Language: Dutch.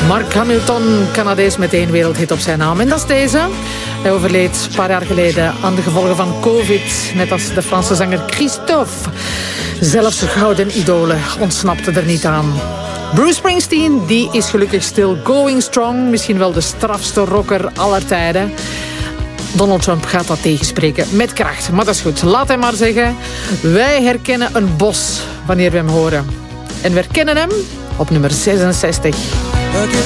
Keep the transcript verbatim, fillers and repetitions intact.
Mark Hamilton, Canadees met één wereldhit op zijn naam. En dat is deze. Hij overleed een paar jaar geleden aan de gevolgen van covid. Net als de Franse zanger Christophe. Zelfs gouden idolen ontsnapten er niet aan. Bruce Springsteen, die is gelukkig still going strong. Misschien wel de strafste rocker aller tijden. Donald Trump gaat dat tegenspreken met kracht. Maar dat is goed. Laat hem maar zeggen. Wij herkennen een bos wanneer we hem horen. En we herkennen hem op nummer zesenzestig.